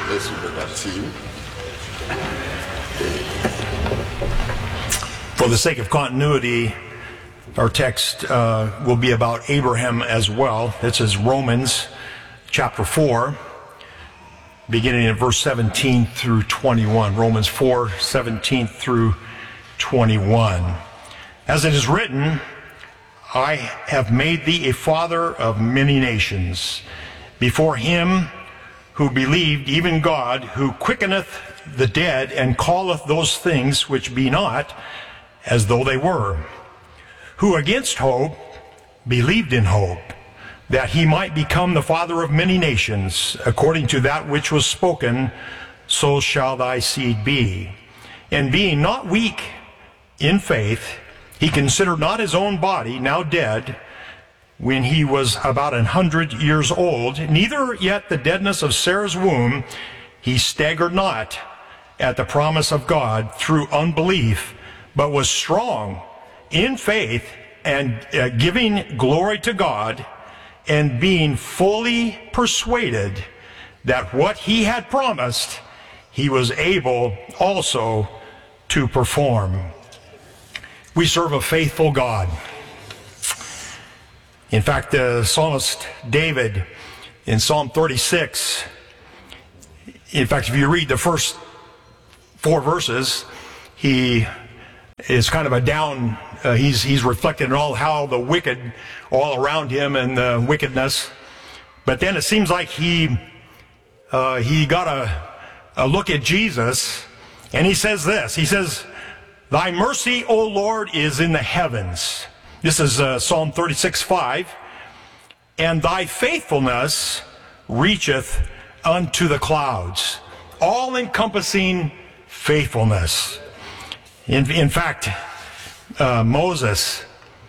bless you, Brother Tim. For the sake of continuity, our text will be about Abraham as well. This is Romans chapter 4, beginning in verse 17 through 21. Romans 4, 17 through 21. As it is written, I have made thee a father of many nations, before him who believed, even God, who quickeneth the dead, and calleth those things which be not as though they were, who against hope believed in hope, that he might become the father of many nations, according to that which was spoken, so shall thy seed be. And being not weak in faith, he considered not his own body, now dead, when he was about 100 years old, neither yet the deadness of Sarah's womb. He staggered not at the promise of God through unbelief, but was strong in faith, and giving glory to God, and being fully persuaded that what he had promised, he was able also to perform. We serve a faithful God. In fact, the psalmist David in Psalm 36, in fact, if you read the first 4 verses, he is kind of a down, he's reflected on how the wicked all around him and the wickedness. But then it seems like he got a look at Jesus, and he says this. He says, thy mercy, O Lord, is in the heavens. This is Psalm 36:5. And thy faithfulness reacheth unto the clouds. All-encompassing faithfulness. In fact, Moses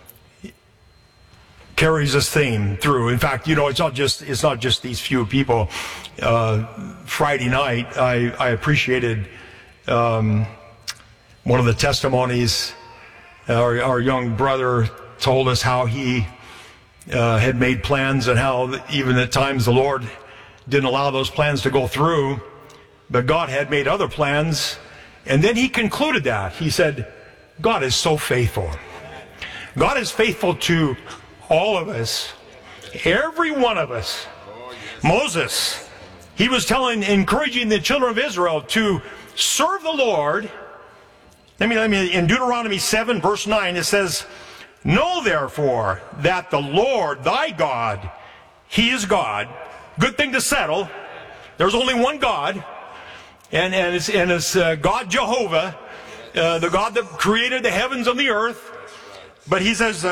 carries this theme through. In fact, you know, it's not just these few people. Friday night, I appreciated one of the testimonies. Our young brother told us how he had made plans, and how even at times the Lord didn't allow those plans to go through, but God had made other plans. And then he concluded that. He said, God is so faithful. God is faithful to all of us, every one of us. Moses, he was encouraging the children of Israel to serve the Lord. Let me, in Deuteronomy 7, verse 9, it says, know therefore that the Lord thy God, he is God. Good thing to settle. There's only one God, and it's God Jehovah, the God that created the heavens and the earth. But he says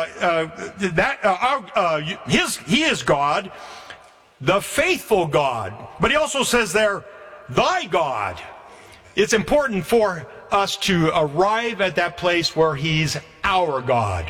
he is God, the faithful God. But he also says there, thy God. It's important for us to arrive at that place where he's our God.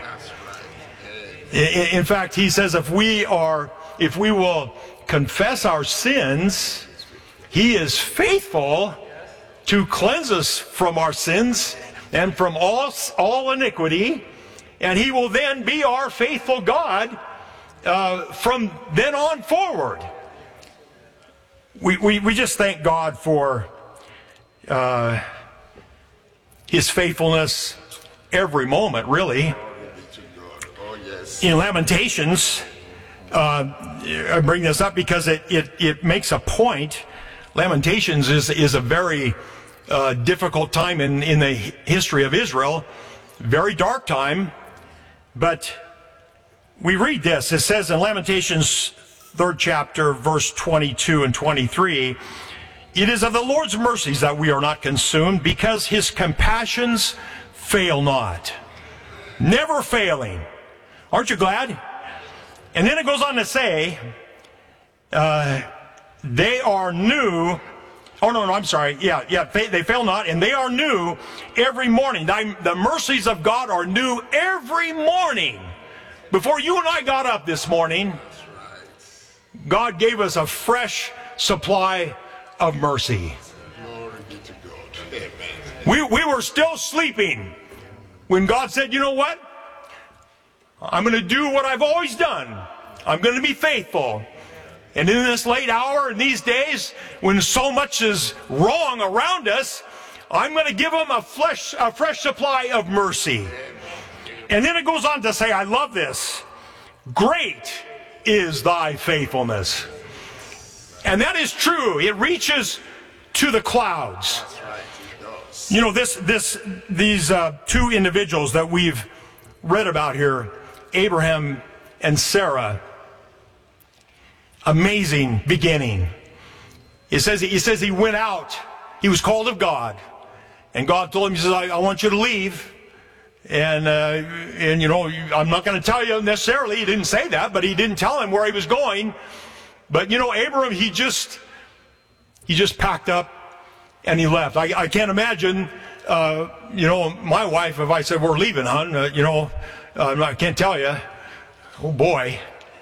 In fact, he says if we will confess our sins, he is faithful to cleanse us from our sins and from all iniquity, and he will then be our faithful God from then on forward. We just thank God for his faithfulness every moment, really. In Lamentations, I bring this up because it makes a point. Lamentations is a very difficult time in the history of Israel, very dark time. But we read this. It says in Lamentations 3rd chapter, verse 22 and 23, it is of the Lord's mercies that we are not consumed, because his compassions fail not. Never failing. Aren't you glad? And then it goes on to say, they are new. Oh, no, I'm sorry. Yeah, they fail not, and they are new every morning. The mercies of God are new every morning. Before you and I got up this morning, God gave us a fresh supply of mercy. Glory be to God. Amen. We were still sleeping when God said, you know what? I'm going to do what I've always done. I'm going to be faithful. And in this late hour, in these days, when so much is wrong around us, I'm going to give them a fresh supply of mercy. And then it goes on to say, I love this. Great is thy faithfulness. And that is true. It reaches to the clouds. You know, these two individuals that we've read about here, Abraham and Sarah, amazing beginning. It says he went out. He was called of God. And God told him, he says, I want you to leave. And you know, I'm not going to tell you necessarily, he didn't say that, but he didn't tell him where he was going. But you know, Abram, he just packed up and he left. I can't imagine, you know, my wife, if I said, we're leaving, hon, you know, I can't tell you. Oh boy,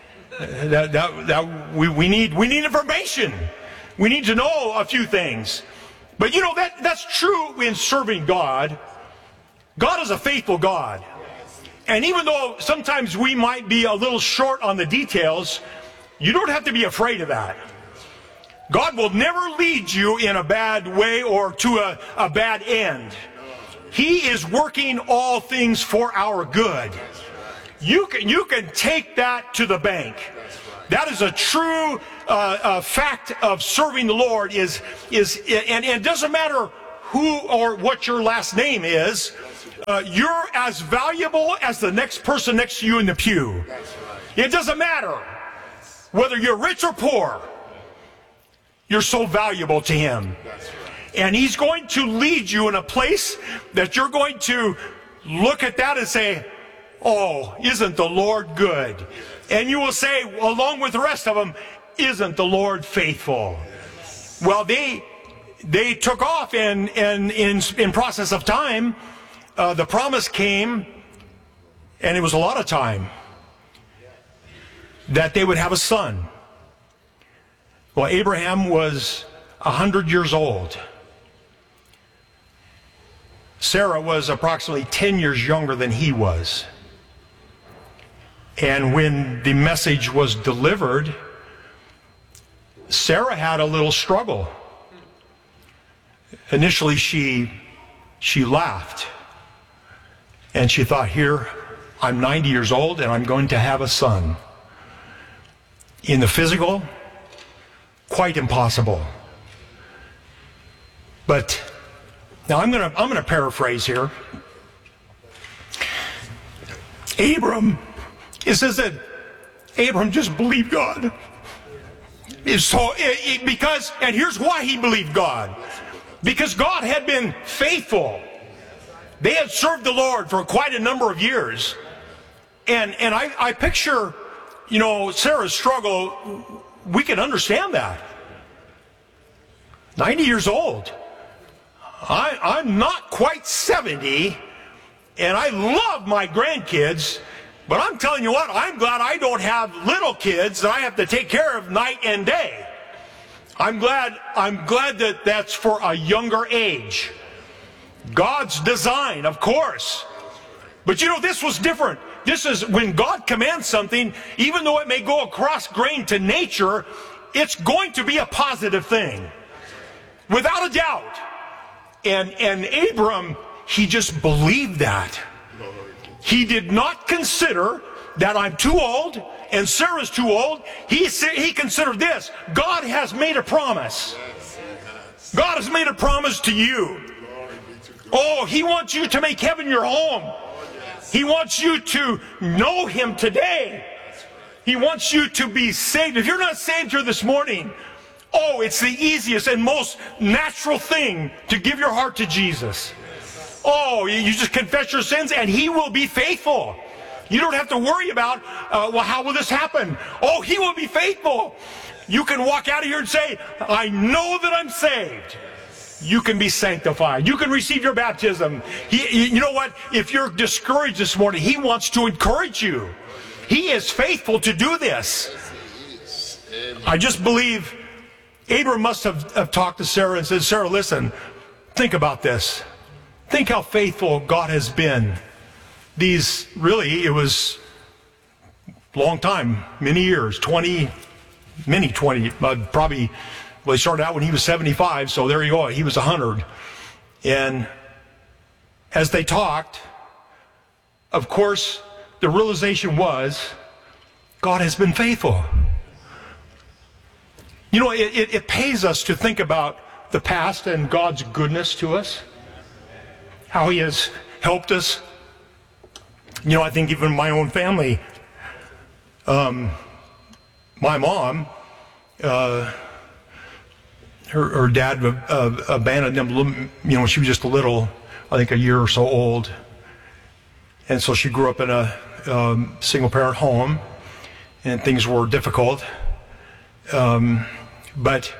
we need information. We need to know a few things. But you know, that's true in serving God. God is a faithful God. And even though sometimes we might be a little short on the details, you don't have to be afraid of that. God will never lead you in a bad way or to a bad end. He is working all things for our good. You can take that to the bank. That is a true fact of serving the Lord. And it doesn't matter who or what your last name is. You're as valuable as the next person next to you in the pew. It doesn't matter whether you're rich or poor. You're so valuable to Him. And He's going to lead you in a place that you're going to look at that and say, oh, isn't the Lord good? And you will say, along with the rest of them, isn't the Lord faithful? Well, they took off, and in process of time, the promise came, and it was a lot of time, that they would have a son. Well, Abraham was 100 years old. Sarah was approximately 10 years younger than he was. And when the message was delivered, Sarah had a little struggle. Initially, she laughed. And she thought, here, I'm 90 years old and I'm going to have a son. In the physical, quite impossible. But now I'm going to paraphrase here. Abram, it says that Abram just believed God. And here's why he believed God. Because God had been faithful. They had served the Lord for quite a number of years. And I picture, you know, Sarah's struggle. We can understand that. 90 years old. I'm not quite 70, and I love my grandkids, but I'm telling you what, I'm glad I don't have little kids that I have to take care of night and day. I'm glad that that's for a younger age. God's design, of course. But you know, this was different. This is when God commands something, even though it may go across grain to nature, it's going to be a positive thing. Without a doubt. And Abram, he just believed that. He did not consider that I'm too old and Sarah's too old. He considered this. God has made a promise. God has made a promise to you. Oh, He wants you to make heaven your home. He wants you to know Him today. He wants you to be saved. If you're not saved here this morning, oh, it's the easiest and most natural thing to give your heart to Jesus. Oh, you just confess your sins and He will be faithful. You don't have to worry about, well, how will this happen? Oh, He will be faithful. You can walk out of here and say, I know that I'm saved. You can be sanctified. You can receive your baptism. You know what? If you're discouraged this morning, He wants to encourage you. He is faithful to do this. I just believe Abram must have talked to Sarah and said, Sarah, listen, think about this. Think how faithful God has been. It was a long time, many years, 20 many 20, probably, well, he started out when he was 75, so there you go, he was 100. And as they talked, of course, the realization was, God has been faithful. You know, it pays us to think about the past and God's goodness to us, how he has helped us. You know, I think even my own family, my mom, her dad abandoned them, you know, when she was just a little, I think a year or so old. And so she grew up in a single-parent home, and things were difficult. But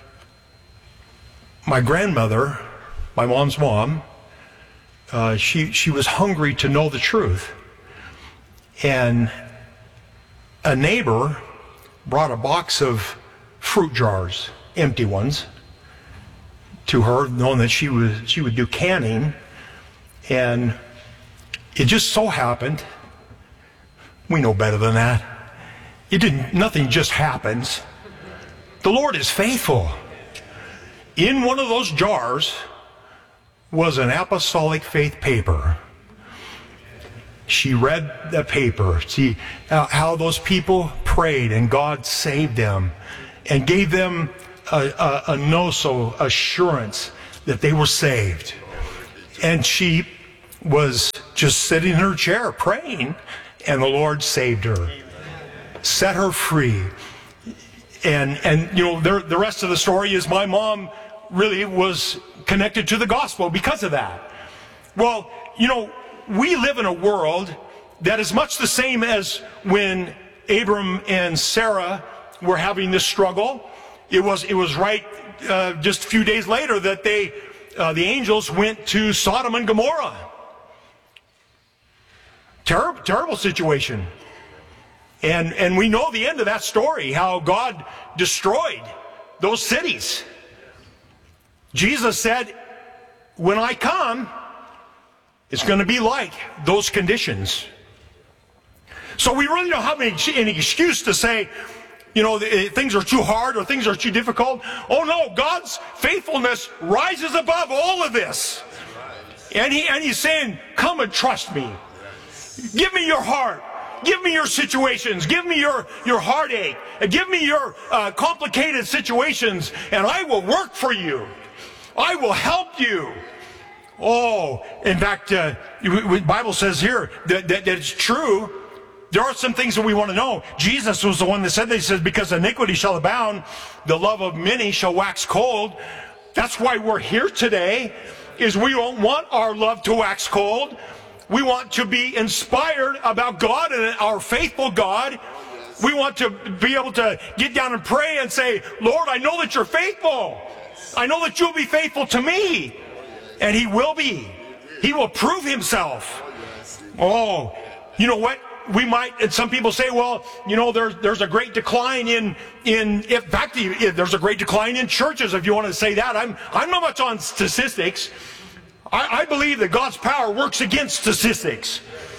my grandmother, my mom's mom, she was hungry to know the truth. And a neighbor brought a box of fruit jars, empty ones, to her, knowing that she would do canning. And it just so happened, we know better than that. Nothing just happens. The Lord is faithful. In one of those jars was an apostolic faith paper. She read the paper, see how those people prayed and God saved them and gave them a no-so assurance that they were saved. And she was just sitting in her chair praying, and the Lord saved her, set her free. And you know, the rest of the story is my mom really was connected to the gospel because of that. Well, you know, we live in a world that is much the same as when Abram and Sarah were having this struggle. It was right just a few days later that the angels went to Sodom and Gomorrah. Terrible situation. And we know the end of that story, how God destroyed those cities. Jesus said, when I come, it's going to be like those conditions. So we really don't have any excuse to say, you know, things are too hard or things are too difficult. Oh no, God's faithfulness rises above all of this. And he's saying, come and trust me. Give me your heart. Give me your situations. Give me your heartache. Give me your complicated situations, and I will work for you. I will help you. Oh, in fact, the Bible says here that it's true. There are some things that we want to know. Jesus was the one that said that. He says, because iniquity shall abound, the love of many shall wax cold. That's why we're here today, is we don't want our love to wax cold. We want to be inspired about God and our faithful God. We want to be able to get down and pray and say, Lord, I know that you're faithful. I know that you'll be faithful to me. And he will be. He will prove himself. Oh, you know what? We might, and some people say, well, you know, there's a great decline in fact, there's a great decline in churches, if you want to say that. I'm not much on statistics. I believe that God's power works against statistics.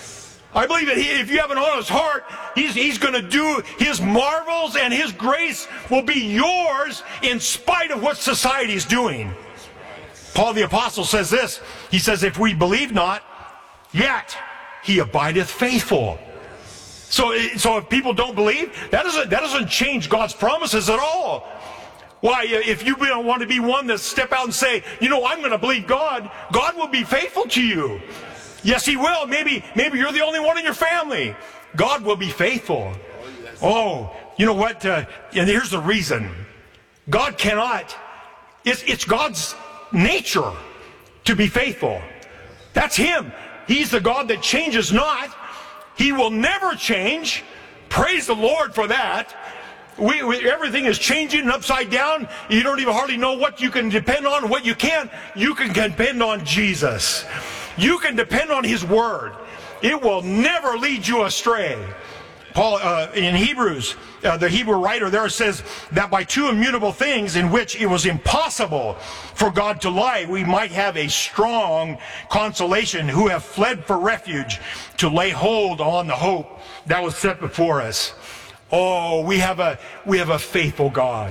I believe that if you have an honest heart, he's going to do his marvels, and his grace will be yours in spite of what society is doing. Paul the Apostle says this. He says, if we believe not, yet he abideth faithful. So if people don't believe, that doesn't change God's promises at all. Why, if you don't want to be one that step out and say, you know, I'm going to believe God, God will be faithful to you. Yes, he will. Maybe you're the only one in your family. God will be faithful. Oh, you know what? And here's the reason. God cannot. It's God's nature to be faithful. That's him. He's the God that changes not. He will never change. Praise the Lord for that. Everything is changing and upside down. You don't even hardly know what you can depend on and what you can't. You can depend on Jesus. You can depend on his word. It will never lead you astray. Paul, in Hebrews, the Hebrew writer there says that by two immutable things in which it was impossible for God to lie, we might have a strong consolation, who have fled for refuge to lay hold on the hope that was set before us. Oh, we have a faithful God.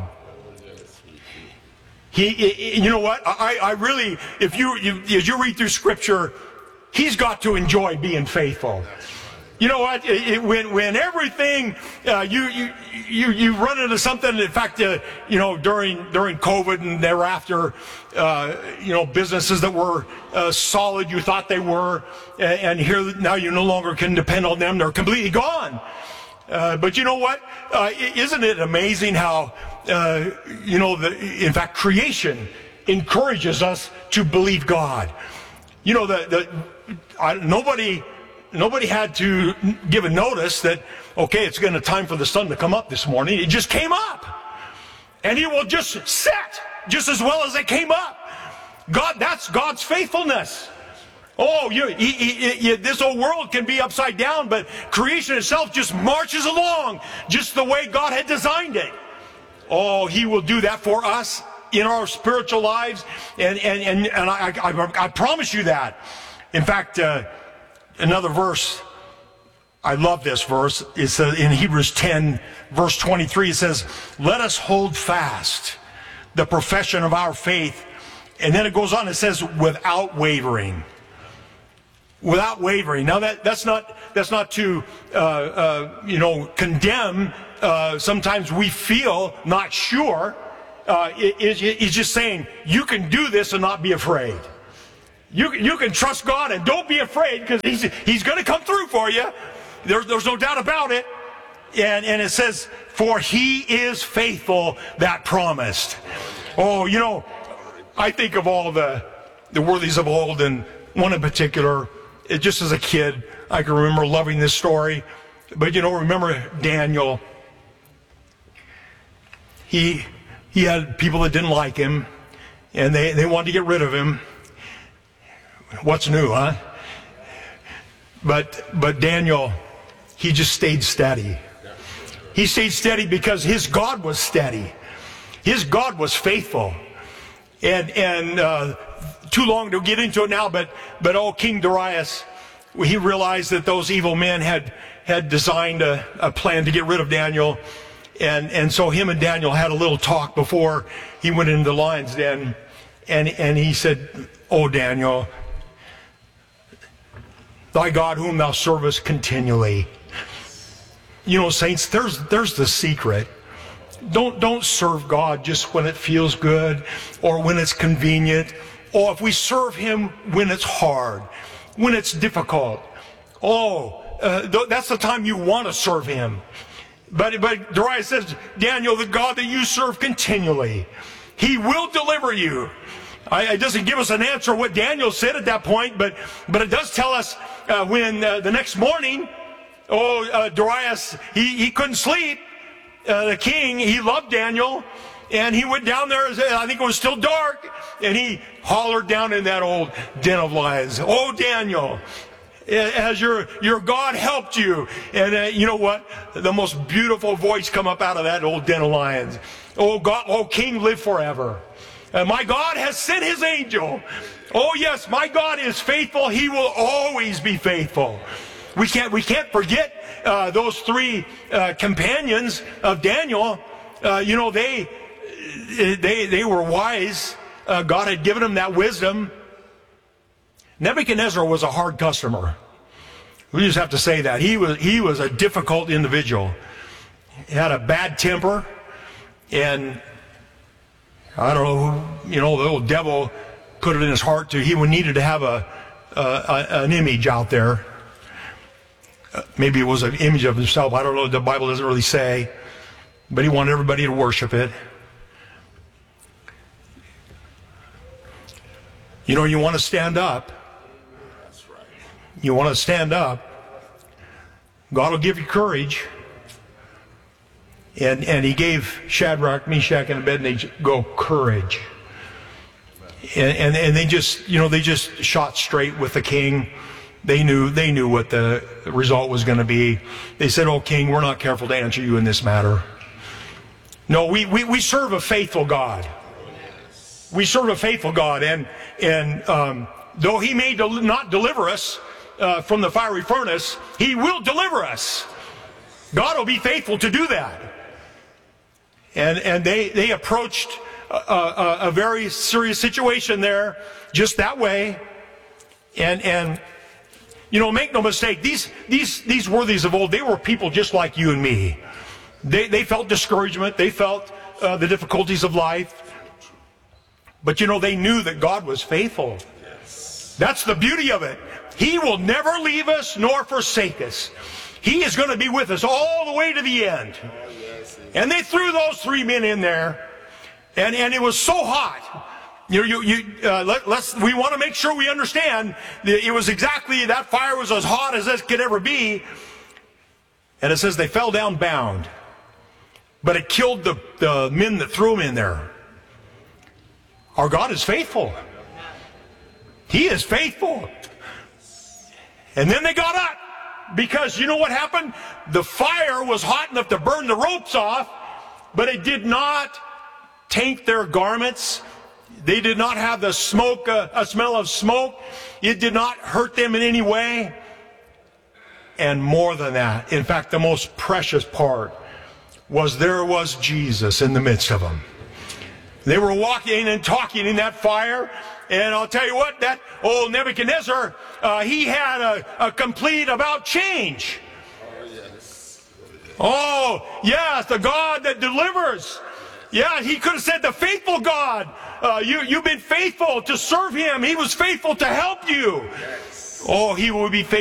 You know what? I really, as you read through Scripture, He's got to enjoy being faithful. You know what? When everything you run into something. In fact, during COVID and thereafter, businesses that were solid, you thought they were, and here now you no longer can depend on them. They're completely gone. But you know what? Isn't it amazing how in fact, creation encourages us to believe God. You know, nobody had to give a notice that, okay, it's going to time for the sun to come up this morning. It just came up. And He will just set just as well as it came up. God, that's God's faithfulness. Oh, this whole world can be upside down, but creation itself just marches along just the way God had designed it. Oh, He will do that for us in our spiritual lives, and I promise you that. In fact, another verse, I love this verse. It says in Hebrews 10, verse 23, it says, "Let us hold fast the profession of our faith." And then it goes on, it says, "without wavering." Without wavering. Now that's not to condemn. Sometimes we feel not sure. He's just saying you can do this and not be afraid. You can trust God and don't be afraid, because He's going to come through for you. There's no doubt about it. And it says, "For He is faithful that promised." Oh, I think of all the worthies of old, and one in particular. Just as a kid, I can remember loving this story. But remember Daniel. He had people that didn't like him, and they wanted to get rid of him. What's new, huh? But Daniel, he just stayed steady. He stayed steady because his God was steady. His God was faithful. And too long to get into it now, but King Darius, he realized that those evil men had designed a plan to get rid of Daniel, and so him and Daniel had a little talk before he went into the lion's den, and he said, "Oh, Daniel, thy God whom thou servest continually." Saints, there's the secret. Don't serve God just when it feels good or when it's convenient, or if we serve Him when it's hard, when it's difficult. That's the time you want to serve Him. But Darius says, "Daniel, the God that you serve continually, He will deliver you." It doesn't give us an answer what Daniel said at that point, but it does tell us when the next morning, Darius, he couldn't sleep. The king, he loved Daniel, and he went down there, I think it was still dark, and he hollered down in that old den of lions, "Oh, Daniel, has your God helped you?" And you know what? The most beautiful voice come up out of that old den of lions. "Oh, God, oh, King, live forever. My God has sent His angel. Oh, yes, my God is faithful. He will always be faithful." We can't forget those three companions of Daniel. They were wise. God had given them that wisdom. Nebuchadnezzar was a hard customer. We just have to say that. He was a difficult individual. He had a bad temper, and I don't know, the old devil put it in his heart he needed to have an image out there. Maybe it was an image of himself. I don't know. The Bible doesn't really say. But he wanted everybody to worship it. You want to stand up. That's right. You want to stand up. God will give you courage. And He gave Shadrach, Meshach, and Abednego courage. And they just shot straight with the king. They knew what the result was going to be. They said, "Oh, King, we're not careful to answer you in this matter." No, we serve a faithful God. We serve a faithful God, and though He may not deliver us from the fiery furnace, He will deliver us. God will be faithful to do that. And they approached a very serious situation there just that way. And you know, make no mistake, these worthies of old, they were people just like you and me. They felt discouragement. They felt the difficulties of life. But you know, they knew that God was faithful. That's the beauty of it. He will never leave us nor forsake us. He is going to be with us all the way to the end. And they threw those 3 men in there, and it was so hot. We want to make sure we understand that it was exactly, that fire was as hot as it could ever be. And it says they fell down bound. But it killed the men that threw them in there. Our God is faithful. He is faithful. And then they got up, because you know what happened? The fire was hot enough to burn the ropes off, but it did not taint their garments. They did not have the smoke, a smell of smoke. It did not hurt them in any way. And more than that, in fact, the most precious part was there was Jesus in the midst of them. They were walking and talking in that fire. And I'll tell you what, that old Nebuchadnezzar, he had a complete about change. Oh, yes, the God that delivers. Yeah, he could have said the faithful God. You've been faithful to serve him. He was faithful to help you. Oh, he will be faithful.